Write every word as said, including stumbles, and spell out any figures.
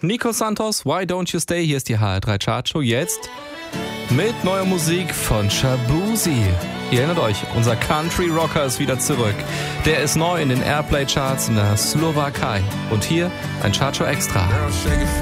Nico Santos, Why Don't You Stay? Hier ist die H R drei Chartshow. Jetzt mit neuer Musik von Shaboozey. Ihr erinnert euch, unser Country Rocker ist wieder zurück. Der ist neu in den Airplay Charts in der Slowakei. Und hier ein Chartshow Extra.